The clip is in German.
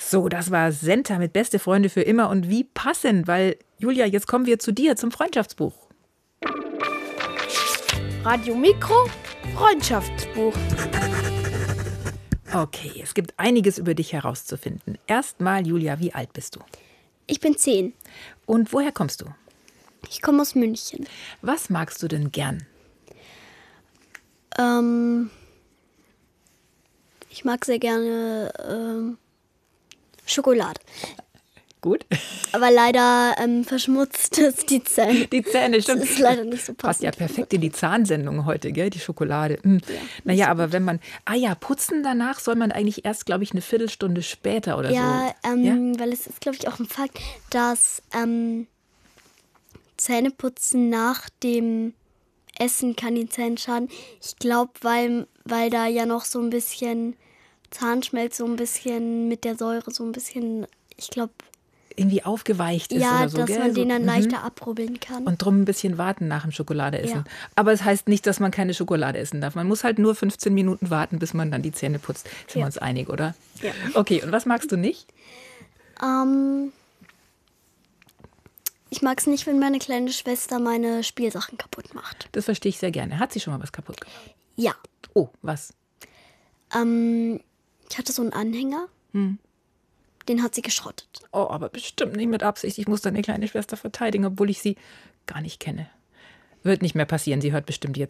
So, das war Senta mit Beste Freunde für immer und wie passend, weil, Julia, jetzt kommen wir zu dir zum Freundschaftsbuch. Radio Mikro, Freundschaftsbuch. Okay, es gibt einiges über dich herauszufinden. Erstmal, Julia, wie alt bist du? Ich bin 10. Und woher kommst du? Ich komme aus München. Was magst du denn gern? Ich mag sehr gerne Schokolade. Gut. Aber leider verschmutzt es die Zähne. Die Zähne, stimmt. Das ist leider nicht so passend. Passt ja perfekt in die Zahnsendung heute, gell, die Schokolade. Naja, aber wenn man, putzen danach soll man eigentlich erst, glaube ich, eine Viertelstunde später oder so. Weil es ist, glaube ich, auch ein Fakt, dass Zähneputzen nach dem Essen kann den Zähnen schaden. Ich glaube, weil da ja noch so ein bisschen Zahnschmelz, so ein bisschen mit der Säure, so ein bisschen, ich glaube, irgendwie aufgeweicht ist oder so, dass gell? man den dann leichter abrubbeln kann. Und drum ein bisschen warten nach dem Schokoladeessen. Ja. Aber es heißt nicht, dass man keine Schokolade essen darf. Man muss halt nur 15 Minuten warten, bis man dann die Zähne putzt. Sind wir uns einig, oder? Ja. Okay, und was magst du nicht? Ich mag es nicht, wenn meine kleine Schwester meine Spielsachen kaputt macht. Das verstehe ich sehr gerne. Hat sie schon mal was kaputt gemacht? Ja. Oh, was? Ich hatte so einen Anhänger. Den hat sie geschrottet. Oh, aber bestimmt nicht mit Absicht. Ich muss deine kleine Schwester verteidigen, obwohl ich sie gar nicht kenne. Wird nicht mehr passieren. Sie hört bestimmt jetzt